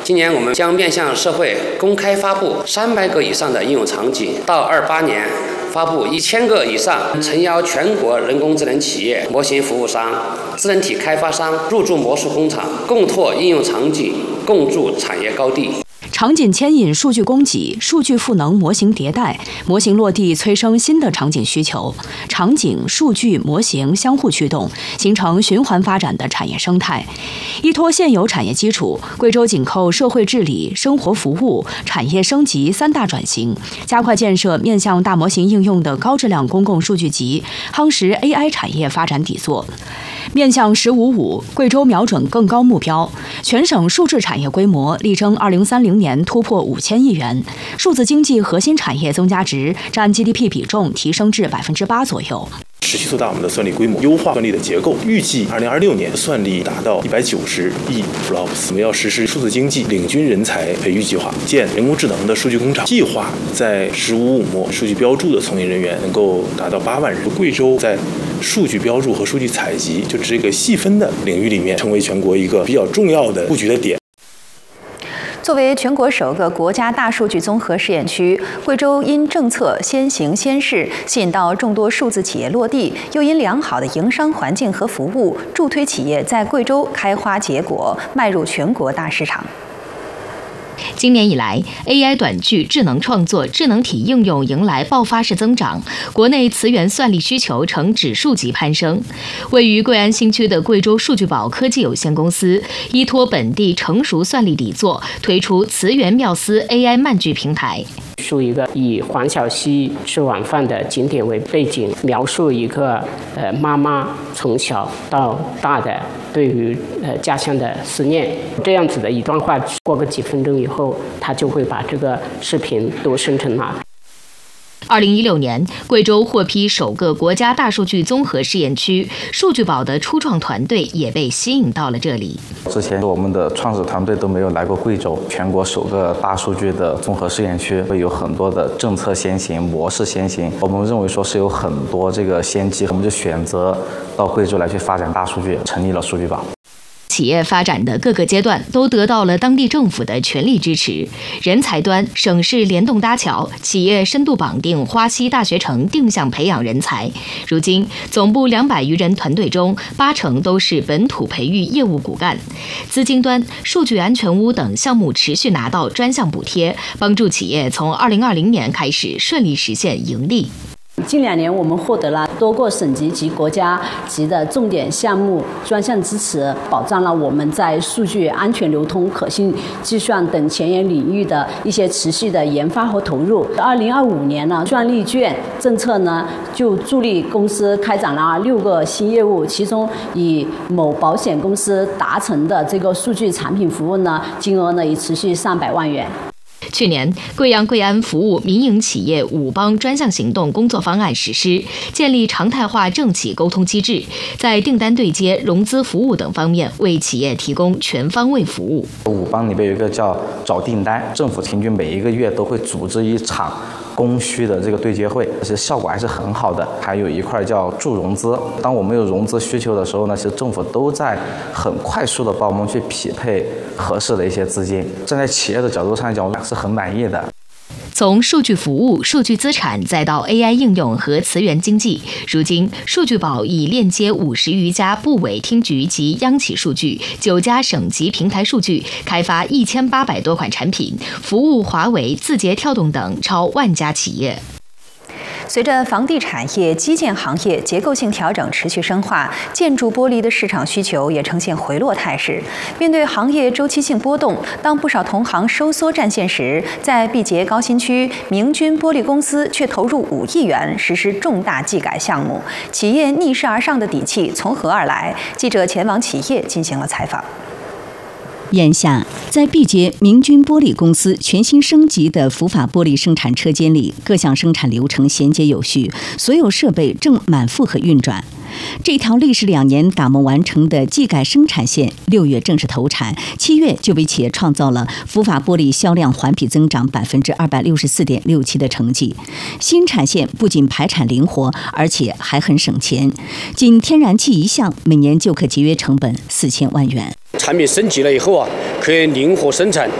今年我们将面向社会公开发布300个以上的应用场景，到28年发布1000个以上，诚邀全国人工智能企业、模型服务商、智能体开发商入驻魔术工厂，共拓应用场景，共筑产业高地。 场景牵引数据供给，数据赋能模型迭代，模型落地催生新的场景需求，场景、数据、模型相互驱动，形成循环发展的产业生态。依托现有产业基础，贵州紧扣社会治理、生活服务、产业升级3大转型，加快建设面向大模型应用的高质量公共数据集，夯实 AI 产业发展底座。面向“15+5”，贵州瞄准更高目标，全省数字产业规模力争2030年突破5000亿元，数字经济核心产业增加值占 GDP 比重提升至8%左右。 持续做大我们的算力规模，优化算力的结构，预计2026年算力达到190亿 flops。我们要实施数字经济领军人才培育计划，建人工智能的数据工厂，计划在“15+5”末数据标注的从业人员能够达到8万人。贵州在数据标注和数据采集就这个细分的领域里面，成为全国一个比较重要的布局的点。 作为全国首个国家大数据综合试验区，贵州因政策先行先试，吸引到众多数字企业落地，又因良好的营商环境和服务，助推企业在贵州开花结果，迈入全国大市场。 今年以来 ，AI 短剧、智能创作、智能体应用迎来爆发式增长，国内磁源算力需求呈指数级攀升。位于贵安新区的贵州数据宝科技有限公司，依托本地成熟算力底座，推出磁源妙思 AI 漫剧平台。 述一个以黄小溪吃晚饭的景点为背景，描述一个妈妈从小到大的对于家乡的思念，这样子的一段话，过个几分钟以后，他就会把这个视频都生成了。 2016年，贵州获批首个国家大数据综合试验区，数据宝的初创团队也被吸引到了这里。 之前我们的创始团队都没有来过贵州，全国首个大数据的综合试验区，会有很多的政策先行、模式先行。我们认为说是有很多这个先机，我们就选择到贵州来去发展大数据，成立了数据宝。 企业发展的各个阶段都得到了当地政府的全力支持。人才端，省市联动搭桥，企业深度绑定花溪大学城定向培养人才。如今，总部200余人团队中，80%都是本土培育业务骨干。资金端，数据安全屋等项目持续拿到专项补贴，帮助企业从2020年开始顺利实现盈利。 近2年，我们获得了多个省级及国家级的重点项目专项支持，保障了我们在数据安全流通、可信计算等前沿领域的一些持续的研发和投入。2025年呢，算力券政策呢就助力公司开展了6个新业务，其中以某保险公司达成的这个数据产品服务呢，金额呢也持续上百万元。 去年，贵阳贵安服务民营企业5帮专项行动工作方案实施，建立常态化政企沟通机制，在订单对接、融资服务等方面为企业提供全方位服务。 5帮里边有一个叫找订单，政府平均每1个月都会组织一场供需的这个对接会，其实效果还是很好的。还有一块叫助融资，当我们有融资需求的时候呢，其实政府都在很快速的帮我们去匹配合适的一些资金。站在企业的角度上讲，我们是很满意的。 从数据服务、数据资产，再到 AI 应用和磁源经济，如今数据宝已链接50余家部委厅局及央企数据，9家省级平台数据，开发1800多款产品，服务华为、字节跳动等超10000家企业。 随着房地产业、基建行业结构性调整持续深化，建筑玻璃的市场需求也呈现回落态势。面对行业周期性波动，当不少同行收缩战线时，在毕节高新区，明军玻璃公司却投入5亿元实施重大技改项目，企业逆势而上的底气从何而来？记者前往企业进行了采访。 眼下，在毕节明军玻璃公司全新升级的浮法玻璃生产车间里，各项生产流程衔接有序，所有设备正满负荷运转。这条历时2年打磨完成的技改生产线，6月正式投产，7月就为企业创造了浮法玻璃销量环比增长264.67%的成绩。新产线不仅排产灵活，而且还很省钱，仅天然气1项每年就可节约成本4000万元。 产品升级了以后可以灵活生产，